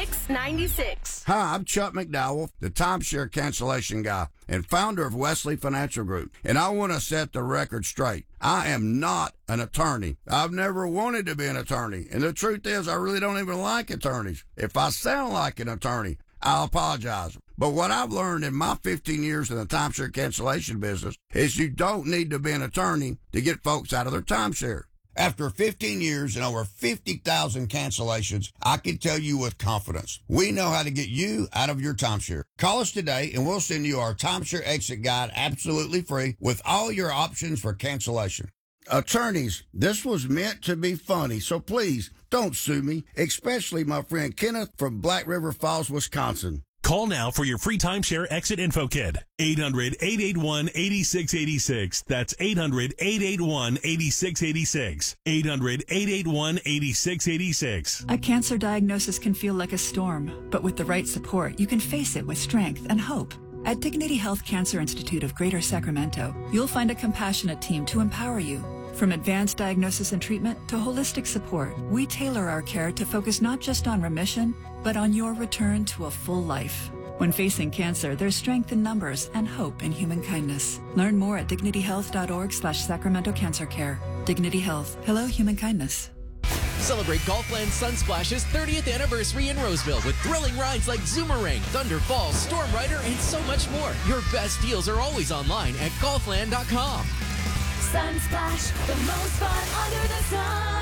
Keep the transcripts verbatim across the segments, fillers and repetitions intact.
six nine six. Hi, I'm Chuck McDowell, the timeshare cancellation guy and founder of Wesley Financial Group. And I want to set the record straight. I am not an attorney. I've never wanted to be an attorney. And the truth is, I really don't even like attorneys. If I sound like an attorney, I'll apologize. But what I've learned in my fifteen years in the timeshare cancellation business is you don't need to be an attorney to get folks out of their timeshare. After fifteen years and over fifty thousand cancellations, I can tell you with confidence, we know how to get you out of your timeshare. Call us today and we'll send you our timeshare exit guide absolutely free with all your options for cancellation. Attorneys, this was meant to be funny, so please don't sue me, especially my friend Kenneth from Black River Falls, Wisconsin. Call now for your free timeshare exit info kit. eight hundred, eight eight one, eight six eight six. That's eight hundred, eight eight one, eight six eight six. eight hundred, eight eight one, eight six eight six. A cancer diagnosis can feel like a storm, but with the right support, you can face it with strength and hope. At Dignity Health Cancer Institute of Greater Sacramento, you'll find a compassionate team to empower you. From advanced diagnosis and treatment to holistic support, we tailor our care to focus not just on remission, but on your return to a full life. When facing cancer, there's strength in numbers and hope in human kindness. Learn more at dignityhealth.org slash Sacramento Cancer Care. Dignity Health. Hello, human kindness. Celebrate Golfland Sunsplash's thirtieth anniversary in Roseville with thrilling rides like Zoomerang, Thunder Falls, Storm Rider, and so much more. Your best deals are always online at golfland dot com. Sunsplash, the most fun under the sun.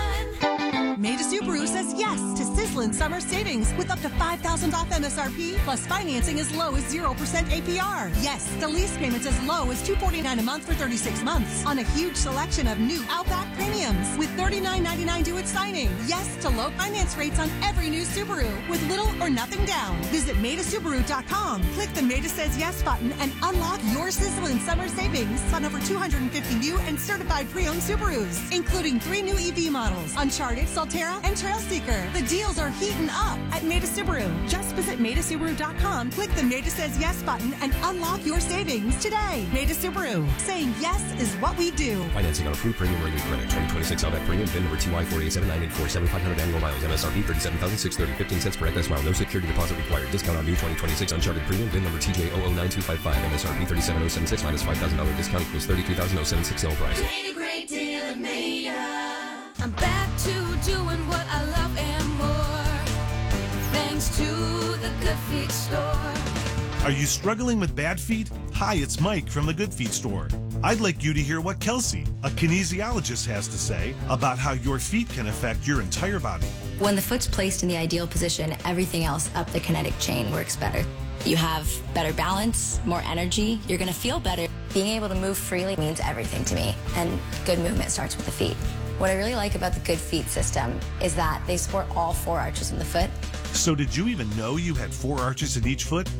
Maida Subaru says yes to sizzling summer savings with up to five thousand dollars off M S R P plus financing as low as zero percent A P R. Yes, the lease payments as low as two hundred forty-nine dollars a month for thirty-six months on a huge selection of new Outback premiums with thirty-nine ninety-nine due at signing. Yes to low finance rates on every new Subaru with little or nothing down. Visit Maida Subaru dot com. Click the Maida Says Yes button and unlock your sizzling summer savings on over two hundred fifty new and certified pre-owned Subarus, including three new E V models, Uncharted, Solterra, and Trailseeker. The deals are heating up at Maida Subaru. Just visit Maida Subaru dot com, click the Maida Says Yes button, and unlock your savings today. Maida Subaru. Saying yes is what we do. Financing on approved premium rated credit. twenty twenty-six Outback premium. V I N number T Y four eight seven nine eight four seven five hundred annual miles. M S R P thirty-seven thousand six hundred thirty. fifteen cents per excess mile. No security deposit required. Discount on new twenty twenty-six Uncharted premium. V I N number T J zero zero nine two five five. M S R P thirty-seven thousand seventy-six minus five thousand dollars discount equals thirty-three thousand seventy-six sale price. Made a great deal of Maida. I'm back to doing what I love and more. Thanks to the Good Feet store. Are you struggling with bad feet? Hi, it's Mike from the Good Feet store. I'd like you to hear what Kelsey, a kinesiologist, has to say about how your feet can affect your entire body. When the foot's placed in the ideal position, everything else up the kinetic chain works better. You have better balance, more energy, you're gonna feel better. Being able to move freely means everything to me, and good movement starts with the feet. What I really like about the Good Feet system is that they support all four arches in the foot. So did you even know you had four arches in each foot?